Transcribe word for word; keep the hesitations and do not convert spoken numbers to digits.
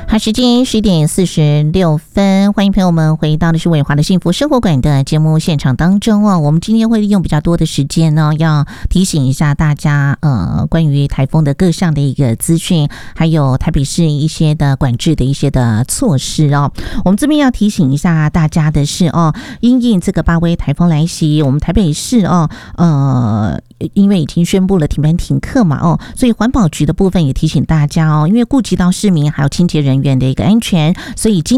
好，时间十点四十六分，欢迎朋友们回到的是伟华的幸福生活馆的节目现场当中哦。我们今天会利用比较多的时间呢，要提醒一下大家，呃，关于台风的各项的一个资讯，还有台北市一些的管制的一些的措施哦。我们这边要提醒一下大家的是哦，因应这个八威台风来袭，我们台北市哦，呃，因为已经宣布了停班停课嘛哦，所以环保局的部分也提醒大家哦，因为顾及到市民还有清洁人员的一个安全，所以今